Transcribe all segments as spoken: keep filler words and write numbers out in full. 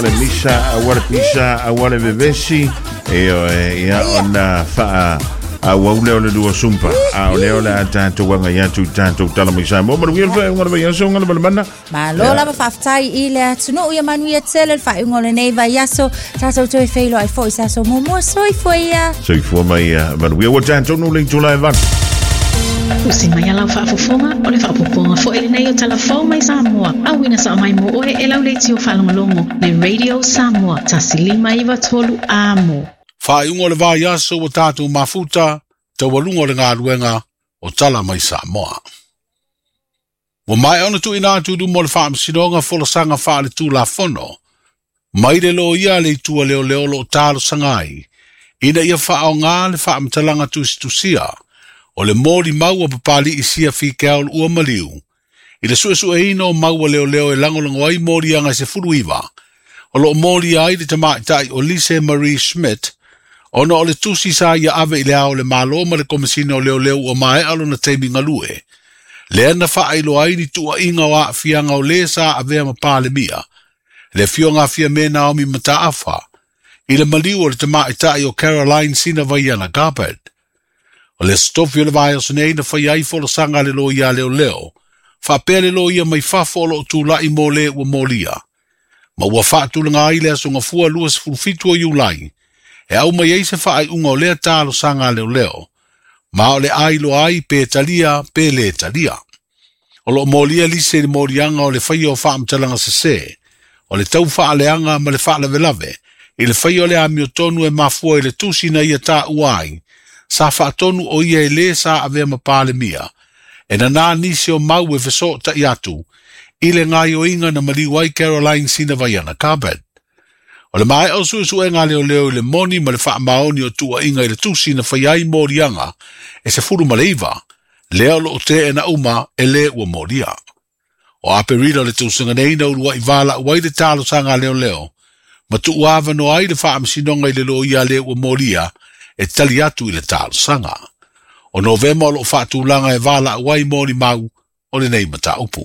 Misha awale pisha awale bebesi eo ya ona fa a wole ole du sumpa a ole ole tanto wanga ya tu tanto tala misha mo mo ngel ngol ya so ngol bana malola ba faftai ile tuno ya manu ya tsel fa ngol neva yaso taso to feilo ai foi saso mo mo soi foi ya soi foi mai but we were tanto no link to live van Usi mai ala fa fofonga o le fa poponga fo ele nei o telefone mai Samoa a wina sa mai mo o e lau le tio falongolongo le Radio Samoa tasilima iwa tolu amo fa ungo le va yaso o tatu mafuta te walungo le ngā ruenga o tala mai Samoa o mai ona tu ina tu du mo le fa msidonga fo le sanga fa le tu la fono mai le lo ia le tu le le lo talo sangai ina ia fa o ngā le fa mtalanga tu stusia o le mori maua papali isia fi kaol ua maliu. I le sua sua ino maua leo leo e lango lango ai mori anga se furuiva. O lo mori ai le tamaitai o Lise Marie Schmidt, ono o le tusi sa ia ave i le ao le maloma le komisina o leo leo o mae alo na teimi ngalue. Le ana faa ilo ai ni tua inga wa fianga o le sa avea mapale mia. Le fionga fia mena o mi mata afa. I le maliu o le tamaitai o Caroline Sina Vaiana Garpet. O le stofi o le vai o senei na whai ai folo sanga le lo ia leo leo. Wha pere lo ia mai whafo lo tu lai mo le ua mo lia. Ma ua wha tulanga ai lea songa fua luas fulfitu o iulai. E au mai eise wha ai unga o lea talo sanga leo leo. Ma o le ai lo ai pe talia pe le talia. O lo mo lia lise le morianga o le whai o wha amtalanga se se. O le tau wha aleanga ma le wha lave lave. I le whai o le ami o tonu e mafua i le tusi na ia ta uai. Sa whaatonu o ia e le sa avea mapale mia. E na nā nisi o mau e feso ta iatu. I le ngai o inga na maliwai Caroline Sina Vaiana Carbet. O le mai au sui sui ngā leo leo i le moni ma le wha maoni o tua inga i le tusi na whaiai morianga. E se furu maleiva. Leo lo o te e na uma e le ua moria. O ape rida le tusinga neina urua i vala uai le talo sa ngā leo leo. Ma tu uava no ai le wha amsinonga i le lo ia le ua moria. E tali atu i le talo sanga. O novema o lo whaatu langa e vala wai mori mau o le nei mata upu.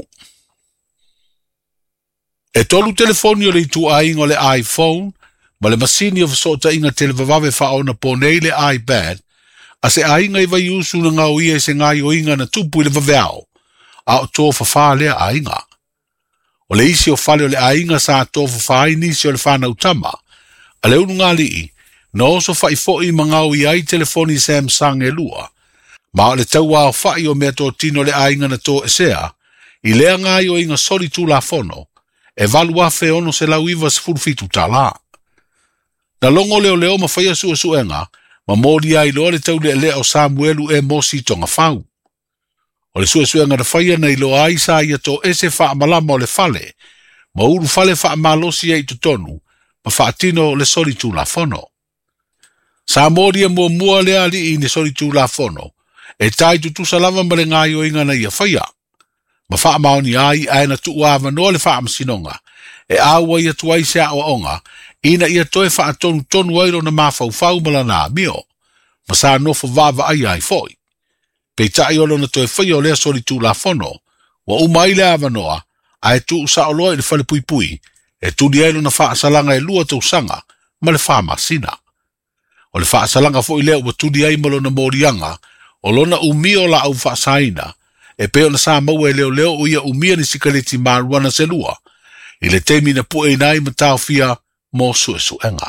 E tolu telefoni o le itu ainga o le iPhone, ma le masini o fasota inga televavave whaona po nei le iPad, a se ainga i vai usu na ngau ia se ngai o inga na tupu i le vaveao, a o tō whawhalea ainga. O le isi o whale o le ainga sa tō whawhai nisi o le whanau tama, a le unu ngā lii, no so fai foi mangau i ai telefoni Samsung e lua. Ma o le taua o fai o mea tō tino le ainga na tō esea, i lea ngai o inga sori tū la fono, e valua fe ono se lau iwa se fulfitu ta la. Na longo leo leo ma fai asu asu enga, ma mori ai lo le tau le lea o Samuelu e mosi tonga fau. O le su asu enga na fai ana i lo ai sa ia tō ese faa malama o le fale, ma uru fale faa malosi e i tutonu, ma faa tino le sori tū la fono. Sa moria mua mua lea li i ne sori tū la fono, e tai tu tu salava ma le ngai o inga na ia whaia. Ma wha maoni ai aena tu uava no le wha amsinonga, e aua ia tuai se awa onga, ina ia toe wha atonu tonu airo na mawhau whau mala nā mio, ma sa nofo vava ai ai foi. Pei tai olo na toe whaia o lea sori tū la fono, wa umai le ava noa, a e tu usa oloa i le whale pui pui, e tu di ailo na wha asalanga e lua tau sanga, ma le wha masina. O le whaasalanga fo i leo wa tudi ai malo na morianga, o lona umio la au whaasaina, e peo na saa maua e leo leo o ia umia ni sikaleti maruana se lua, i le teimi na pu e nai matao fia mo suesu enga.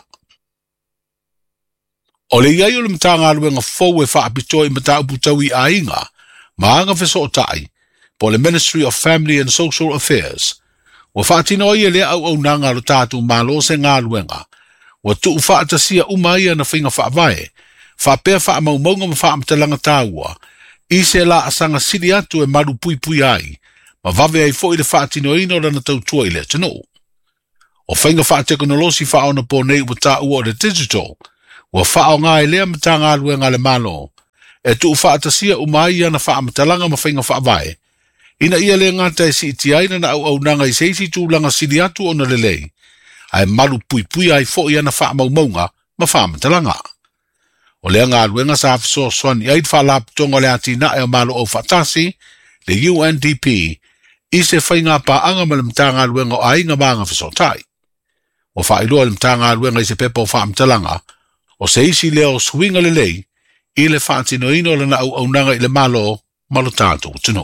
O le iai o le mta ngā luenga fau e whaapito i matao putau i a inga, maanga feso o tai, po le Ministry of Family and Social Affairs, wa whaatino i e lea au au nanga lo tātu malo se ngā luenga, wa tu fa tasia umaia na finga fa vai fa pe fa mau mau ma fa amtalanga taua i se la asanga sidi atu e maru pui pui ai ma vave ai fo i le fa tino ino na tau tua i le tano o finga fa teknolosi fa ona po nei wa ta u o digital wa fa o nga ile mta nga lu nga le malo e tu fa tasia umaia na fa amtalanga ma finga fa vai ina ia le ngata si ti ai na au au nanga i seisi tu langa sidi atu ona le lei ai malu pui pui ai fo ia na wha mau maunga ma wha matalanga. O lea ngā luenga sa afiso swani ai wha lap tonga le ati na e o malo o whatasi, le U N D P, i se whai ngā pa anga malam tā ngā luenga o ai ngā mga fiso tai. o whaeloa le mtanga aluenga i se pepa o whaamtalanga, o se isi leo swinga le lei, i le whaatino ino le na au au nanga i le malo, malo tātou tino.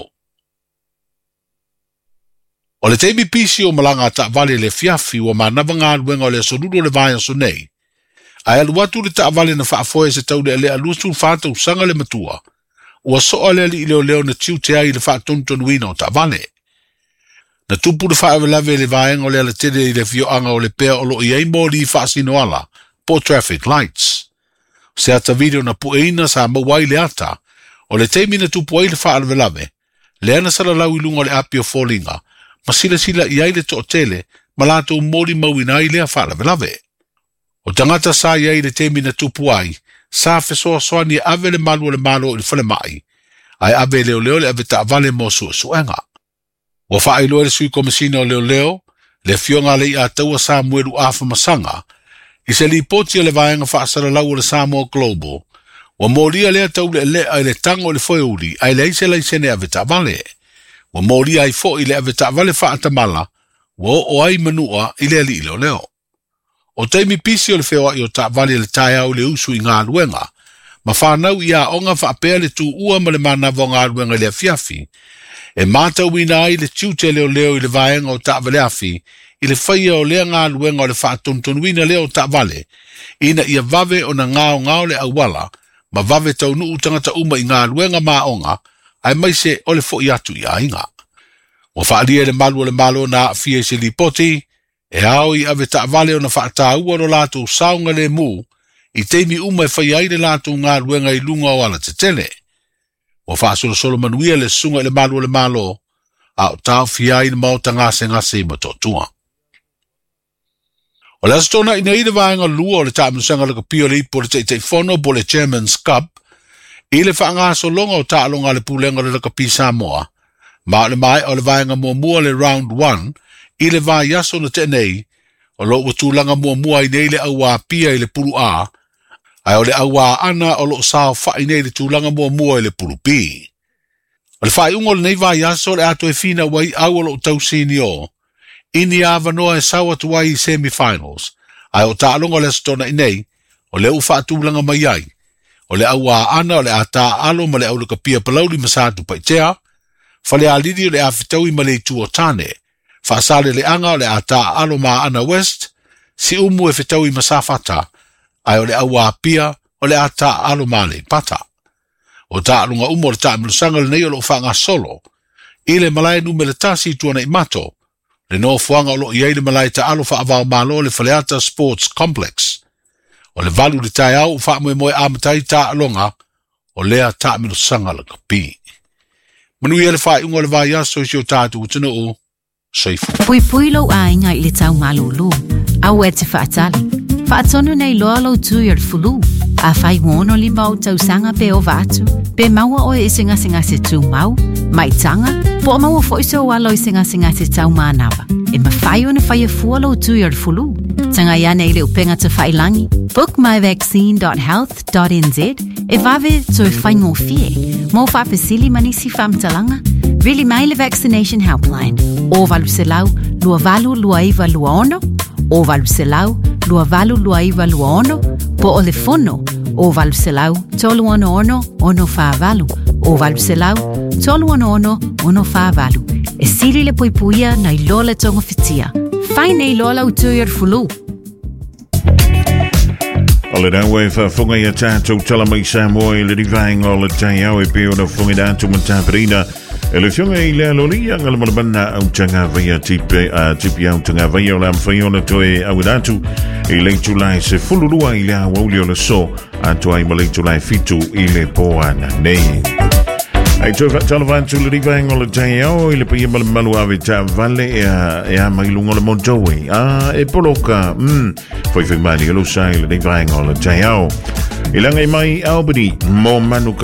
O le teimi pisi o malanga ta vale le fiafi o manavanga aluenga o le sonudo le vaya so nei, ai alu watu le ta vale na whaafoe se tau le le alusu whātou sanga le matua, ua soa le li leo leo na tiu te ai le whaatonton wina o ta vale. Na tupu le whaawelawe le vaenga o le ala tere i le fioanga o le pea o lo i eimo li whaasino ala, po traffic lights. Se ata video na pueina sa mawai le ata, o le teimi na tupu ai le whaawelawe, le ana sala lau ilunga le api o fōlinga, ma sila sila i aile to tele, ma lato mori mawina i lea whaawelawe. O tangata sa i aile teimi na tupu ai, sa fesoa soani ave le malu le malo i whale mai, ai ave leo leo le ave ta vale mo su suenga. Wa whaailoa le sui komisina o leo leo, le fionga le i a taua sa mueru afa masanga, i se li poti le vaenga whaasara lau o le Samoa Global, wa moria lea tau le le ai le tango le foeuri, ai le ise le isene ave ta vale. Wa moria ai fo i le ave ta vale whaatamala, wa o ai manua i le li leo leo. O teimi pisi o le whewa i o ta vale le tai au le usu i ngā luenga, ma whanau i a onga whaapea le tu ua ma le manavo ngā luenga le fiafi, e mātau ina ai le tiute leo leo i le vaenga o ta vale afi, i le whaia o lea ngā luenga o le whaatontonu leo ta vale, ina ia vave o na ngāo ngāo le awala, ma vave tau nuu tangata uma i ngā luenga maonga, ai maise o le fo i atu i a inga. O whaalia le malu o le malo na fie se li poti, e au i ave ta vale o na whaata ua no lato saunga le mu, i teimi uma e whai aile lato ngā luenga i lunga o ala te tele. O whaasolo solo manuia le sunga i le malu o le malo, a o tau fiai na mauta ngase ngase i matotua. O le asitona ina ina vaenga lua o le tāmusanga le kapio le ipo le te te fono po le Chairman's Cup, i le whaangaso longa o tālonga le pulenga le kapi Samoa, ma le mai o le vaenga mua mua le round one, i le vai yaso na te nei, o lo watulanga mua mua i nei le aua pia i le pulu a, ai o le aua ana o lo sao whai nei le tūlanga mua mua i le pulu pi. O le whai ungo le nei vai yaso le ato e fina wai au o lo tausini o, ini a vanoa e sawa tuwai i semi-finals, ai o tālonga le stona i nei, o le ufa tūlanga mai ai, o le aua ana o le ata alo ma le au le kapia palauli masatu paitea, fale a lidi o le awhitaui ma le tu o tane, whaasale le anga o le ata alo ma ana west, si umu e whitaui masafata, ai o le aua pia o le ata alo ma le pata. O tālonga umo le tāmilusanga le nei o lo whanga solo, i le malai nume le tasi tuana i mato, le no fuanga o lo iei le malai ta alo wha avao malo le Faleata Sports Complex. O le valu le tai au wha moe moe amatai ta alonga o lea ta milo sanga le kapi. Manui ele wha ungo le vai aso i sio tātu utino o seifu. Pui pui lo a inga i le tau malulu, au e te whaatali. Whaatonu nei loa lo tui ar fulu, a whai wono li mau tau sanga pe o vatu, pe maua o e singa singa se tu mau, mai tanga, po maua fo iso walo i singa singa se tau manawa. E ma whai o na whai e fua lo tui ar fulu. Tanga ia nei le upenga te whai langi, book my vaccine dot health dot n z, e vave to e whai ngō fie, mo wha pesili manisi whamtalanga, really mai le vaccination helpline, o valu se lau, lua valu lua iwa lua ono, o valu se lau, lua valu lua iwa lua ono, po o le fono, o valu se lau, tolu ono ono, ono wha valu, o valu se lau, tolu ono ono, ono wha valu, e siri le poipuia na i loa le tonga fitia, whai nei loa lau tui ar fulu. O le nau e whafunga i a tātou tala mai Samoa i le rivaenga o le tai au e peo na funga dātu mataparina e le fionga i le alolia ngala malabana au tanga vaya tipe a tipi au tanga vaya o la mwhaiona toe au dātu i le tulai se fulurua i le awauli o le so a toa i malei tulai fitu i le poana nei. Ai toi whaatala vantu le rivaenga o le tai au i le pia malu awe ta vale e a, e a mailunga le montoe a e poloka mm, foi foi mani o lo sai le rivaenga o le tai au i langa i mai Albany mo manu